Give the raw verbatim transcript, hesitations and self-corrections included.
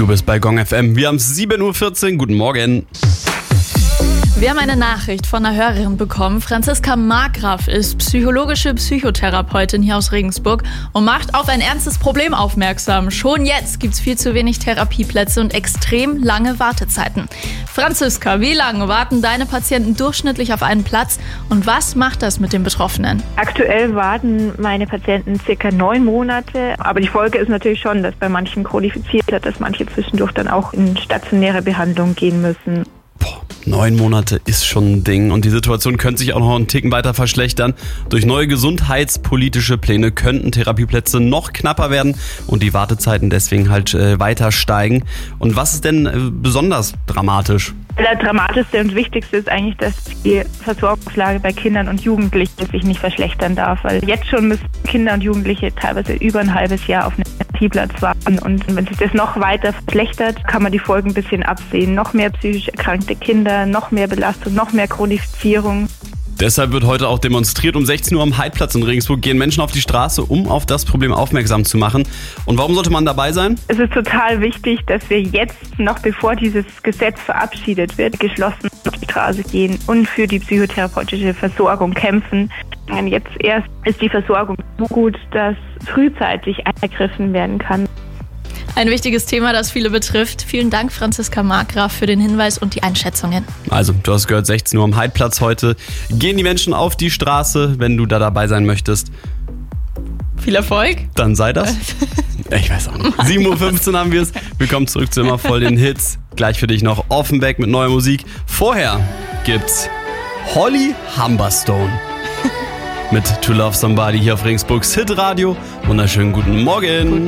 Du bist bei Gong F M. Wir haben sieben Uhr vierzehn. Guten Morgen. Wir haben eine Nachricht von einer Hörerin bekommen. Franziska Markgraf ist psychologische Psychotherapeutin hier aus Regensburg und macht auf ein ernstes Problem aufmerksam. Schon jetzt gibt es viel zu wenig Therapieplätze und extrem lange Wartezeiten. Franziska, wie lange warten deine Patienten durchschnittlich auf einen Platz und was macht das mit den Betroffenen? Aktuell warten meine Patienten circa neun Monate, aber die Folge ist natürlich schon, dass bei manchen chronifiziert hat, dass manche zwischendurch dann auch in stationäre Behandlung gehen müssen. Boah, neun Monate ist schon ein Ding und die Situation könnte sich auch noch einen Ticken weiter verschlechtern. Durch neue gesundheitspolitische Pläne könnten Therapieplätze noch knapper werden und die Wartezeiten deswegen halt äh, weiter steigen. Und was ist denn äh, besonders dramatisch? Das Dramatischste und Wichtigste ist eigentlich, dass die Versorgungslage bei Kindern und Jugendlichen sich nicht verschlechtern darf, weil jetzt schon müssen Kinder und Jugendliche teilweise über ein halbes Jahr auf einen Therapieplatz warten und wenn sich das noch weiter verschlechtert, kann man die Folgen ein bisschen absehen. Noch mehr psychisch erkrankte Kinder, noch mehr Belastung, noch mehr Chronifizierung. Deshalb wird heute auch demonstriert. Um sechzehn Uhr am Heidplatz in Regensburg gehen Menschen auf die Straße, um auf das Problem aufmerksam zu machen. Und warum sollte man dabei sein? Es ist total wichtig, dass wir jetzt, noch bevor dieses Gesetz verabschiedet wird, geschlossen auf die Straße gehen und für die psychotherapeutische Versorgung kämpfen. Jetzt erst ist die Versorgung so gut, dass frühzeitig eingegriffen werden kann. Ein wichtiges Thema, das viele betrifft. Vielen Dank, Franziska Markgraf, für den Hinweis und die Einschätzungen. Also, du hast gehört, sechzehn Uhr am Heidplatz heute. Gehen die Menschen auf die Straße, wenn du da dabei sein möchtest. Viel Erfolg. Dann sei das. Ich weiß auch nicht. sieben Uhr fünfzehn haben wir es. Wir kommen zurück zu immer voll den Hits. Gleich für dich noch Offenbeck mit neuer Musik. Vorher gibt's Holly Humberstone mit To Love Somebody hier auf Regensburgs Hitradio. Wunderschönen guten Morgen.